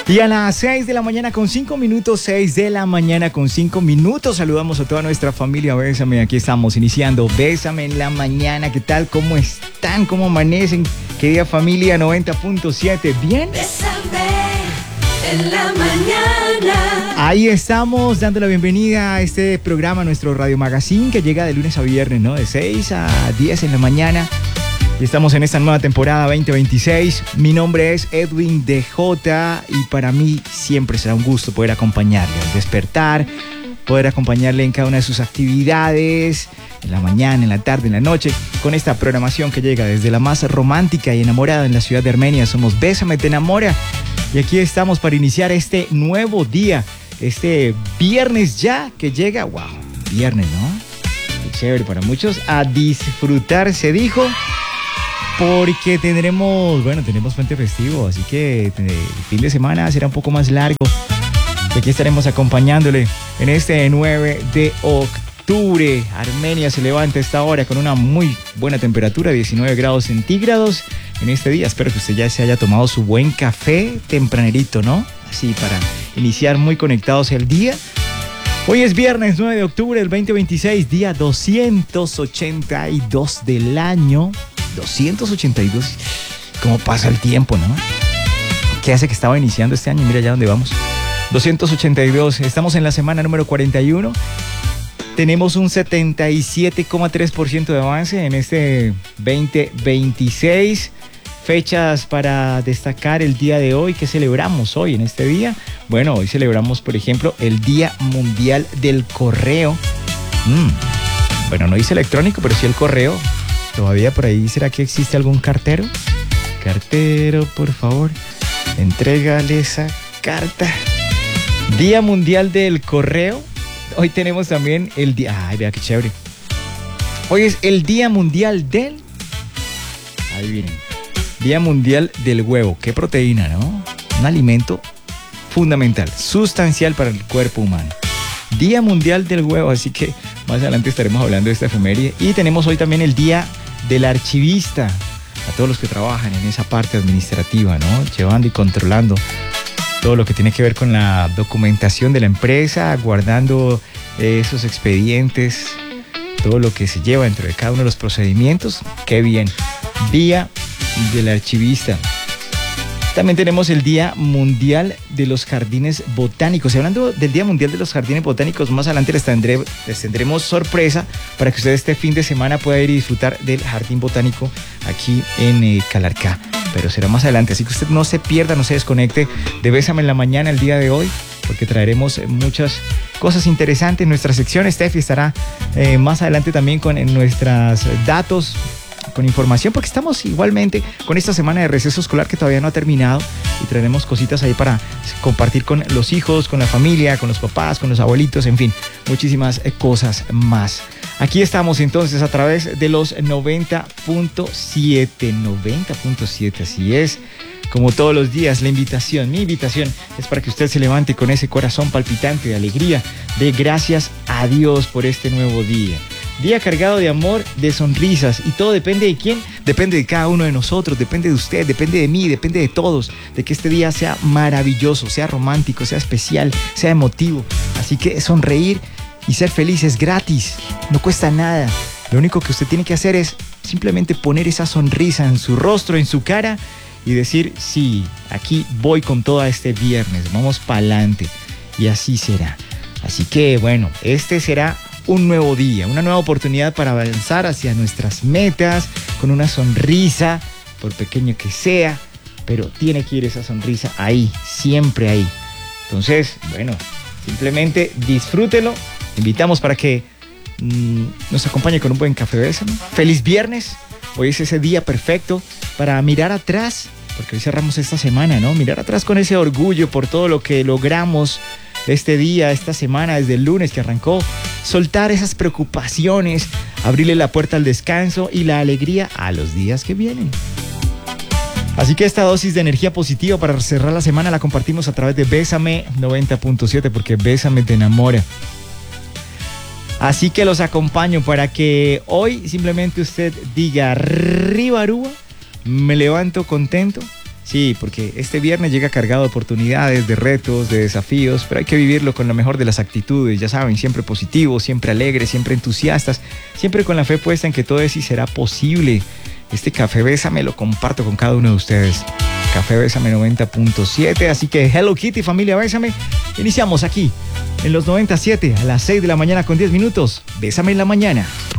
Y a las 6 de la mañana con 5 minutos, 6 de la mañana con 5 minutos, saludamos a toda nuestra familia Bésame. Aquí estamos iniciando Bésame en la mañana. ¿Qué tal? ¿Cómo están? ¿Cómo amanecen? Querida familia 90.7, ¿bien? Bésame en la mañana. Ahí estamos dando la bienvenida a este programa, nuestro Radio Magazine, que llega de lunes a viernes, ¿no? De 6 a 10 en la mañana. Y estamos en esta nueva temporada 2026. Mi nombre es Edwin DJ y para mí siempre será un gusto poder acompañarle al despertar, poder acompañarle en cada una de sus actividades, en la mañana, en la tarde, en la noche, con esta programación que llega desde la más romántica y enamorada en la ciudad de Armenia. Somos Bésame Te Enamora y aquí estamos para iniciar este nuevo día, este viernes ya que llega. ¡Wow! Viernes, ¿no? Qué chévere para muchos. A disfrutar, se dijo. Porque tenemos puente festivo, así que el fin de semana será un poco más largo. Aquí estaremos acompañándole en este 9 de octubre. Armenia se levanta a esta hora con una muy buena temperatura, 19 grados centígrados en este día. Espero que usted ya se haya tomado su buen café tempranerito, ¿no? Así para iniciar muy conectados el día. Hoy es viernes 9 de octubre del 2026, día 282 del año. 282, cómo pasa el tiempo, ¿no? ¿Qué hace que estaba iniciando este año? Mira ya dónde vamos. 282, estamos en la semana número 41. Tenemos un 77,3% de avance en este 2026. Fechas para destacar el día de hoy. ¿Qué celebramos hoy en este día? Bueno, hoy celebramos, por ejemplo, el Día Mundial del Correo. Bueno, no dice electrónico, pero sí el correo. Todavía por ahí, ¿será que existe algún cartero? Cartero, por favor, entrégale esa carta. Día Mundial del Correo. Hoy tenemos también el día... Ay, vea qué chévere. Hoy es el Día Mundial del... Ahí vienen. Día Mundial del Huevo. Qué proteína, ¿no? Un alimento fundamental, sustancial para el cuerpo humano. Día Mundial del Huevo, así que más adelante estaremos hablando de esta efeméride. Y tenemos hoy también el Día del Archivista, a todos los que trabajan en esa parte administrativa, ¿no? Llevando y controlando todo lo que tiene que ver con la documentación de la empresa, guardando esos expedientes, todo lo que se lleva dentro de cada uno de los procedimientos. ¡Qué bien! Día del Archivista. También tenemos el Día Mundial de los Jardines Botánicos. Y hablando del Día Mundial de los Jardines Botánicos, más adelante les tendremos sorpresa para que usted este fin de semana pueda ir y disfrutar del Jardín Botánico aquí en Calarcá. Pero será más adelante, así que usted no se pierda, no se desconecte de Bésame en la mañana el día de hoy, porque traeremos muchas cosas interesantes en nuestra sección. Steffi estará más adelante también con nuestros datos, con información, porque estamos igualmente con esta semana de receso escolar que todavía no ha terminado y traeremos cositas ahí para compartir con los hijos, con la familia, con los papás, con los abuelitos, en fin, muchísimas cosas más. Aquí estamos entonces a través de los 90.7, así es. Como todos los días, mi invitación es para que usted se levante con ese corazón palpitante de alegría, de gracias a Dios por este nuevo día. Día cargado de amor, de sonrisas, y todo depende de quién, depende de cada uno de nosotros, depende de usted, depende de mí, depende de todos, de que este día sea maravilloso, sea romántico, sea especial, sea emotivo. Así que sonreír y ser feliz es gratis, no cuesta nada. Lo único que usted tiene que hacer es simplemente poner esa sonrisa en su rostro, en su cara, y decir, sí, aquí voy con todo este viernes, vamos para adelante, y así será. Así que bueno, este será un nuevo día, una nueva oportunidad para avanzar hacia nuestras metas con una sonrisa, por pequeño que sea, pero tiene que ir esa sonrisa ahí, siempre ahí. Entonces, bueno, simplemente disfrútelo. Invitamos para que nos acompañe con un buen café Bésame. Feliz viernes. Hoy es ese día perfecto para mirar atrás, porque hoy cerramos esta semana, ¿no? Mirar atrás con ese orgullo por todo lo que logramos este día, esta semana, desde el lunes que arrancó. Soltar esas preocupaciones, abrirle la puerta al descanso y la alegría a los días que vienen. Así que esta dosis de energía positiva para cerrar la semana la compartimos a través de Bésame 90.7, porque Bésame te enamora. Así que los acompaño para que hoy simplemente usted diga arriba Aruba, me levanto contento Sí, porque este viernes llega cargado de oportunidades, de retos, de desafíos, pero hay que vivirlo con lo mejor de las actitudes, ya saben, siempre positivos, siempre alegres, siempre entusiastas, siempre con la fe puesta en que todo eso sí será posible. Este Café Bésame lo comparto con cada uno de ustedes. Café Bésame 90.7, así que Hello Kitty, familia Bésame. Iniciamos aquí en los 97 a las 6 de la mañana con 10 minutos. Bésame en la mañana.